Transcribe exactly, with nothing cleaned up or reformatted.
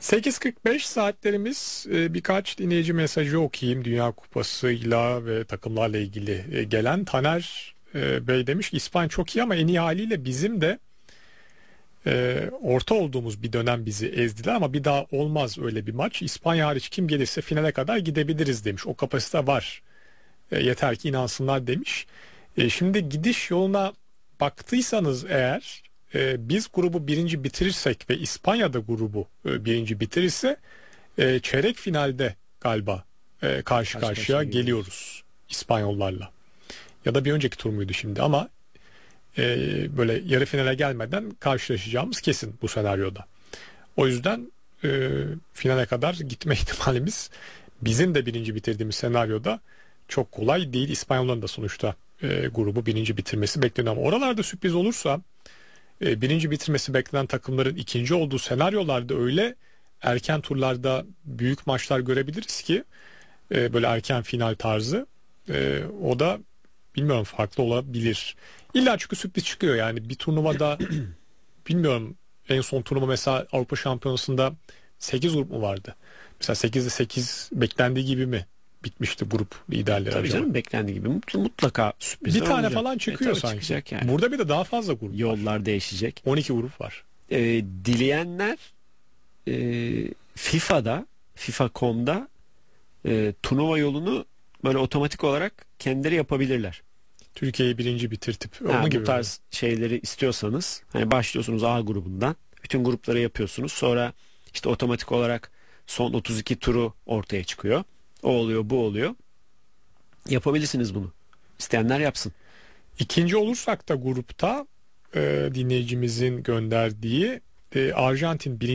sekiz kırk beş saatlerimiz, e, birkaç dinleyici mesajı okuyayım. Dünya Kupası'yla ve takımlarla ilgili e, gelen Taner e, Bey demiş ki İspanya çok iyi ama en iyi haliyle bizim de e, orta olduğumuz bir dönem bizi ezdiler ama bir daha olmaz öyle bir maç. İspanya hariç kim gelirse finale kadar gidebiliriz demiş. O kapasite var. E, yeter ki inansınlar demiş. E, şimdi gidiş yoluna baktıysanız eğer, e, biz grubu birinci bitirirsek ve İspanya da grubu e, birinci bitirirse e, çeyrek finalde galiba e, karşı Karşı karşıya karşıya geliyoruz İspanyollarla. Ya da bir önceki tur muydu şimdi ama e, böyle yarı finale gelmeden karşılaşacağımız kesin bu senaryoda. O yüzden e, finale kadar gitme ihtimalimiz bizim de birinci bitirdiğimiz senaryoda çok kolay değil. İspanyolların da sonuçta e, grubu birinci bitirmesi bekleniyor ama oralarda sürpriz olursa e, birinci bitirmesi beklenen takımların ikinci olduğu senaryolarda öyle erken turlarda büyük maçlar görebiliriz ki e, böyle erken final tarzı, e, o da bilmiyorum farklı olabilir. İlla çünkü sürpriz çıkıyor yani bir turnuvada bilmiyorum, en son turnuva mesela Avrupa Şampiyonası'nda sekiz grup mu vardı? Mesela sekizde sekiz beklendiği gibi mi bitmişti grup liderleri Tabii acaba? canım, beklendiği gibi mutlaka sürprizler Bir tane olacak. falan çıkıyor E, tabii sanki. çıkacak yani. Burada bir de daha fazla grup var. Yollar değişecek. on iki grup var. E, dileyenler e, FIFA'da, FIFA nokta com'da e, turnuva yolunu böyle otomatik olarak kendileri yapabilirler. Türkiye'yi birinci bitirtip Ha, onun bu gibi. tarz şeyleri istiyorsanız hani başlıyorsunuz A grubundan, bütün grupları yapıyorsunuz, sonra işte otomatik olarak son otuz iki turu ortaya çıkıyor. O oluyor, bu oluyor. Yapabilirsiniz bunu. İsteyenler yapsın. İkinci olursak da grupta e, dinleyicimizin gönderdiği e, Arjantin birinci